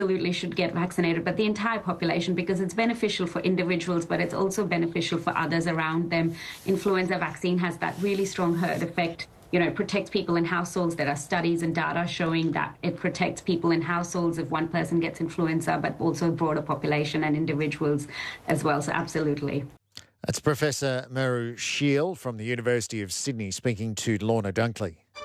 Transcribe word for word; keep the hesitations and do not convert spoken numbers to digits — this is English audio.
absolutely should get vaccinated, but the entire population, because it's beneficial for individuals, but it's also beneficial for others around them. Influenza vaccine has that really strong herd effect. You know, it protects people in households. There are studies and data showing that it protects people in households if one person gets influenza, but also broader population and individuals as well. So absolutely. That's Professor Meru Shield from the University of Sydney speaking to Lorna Dunkley.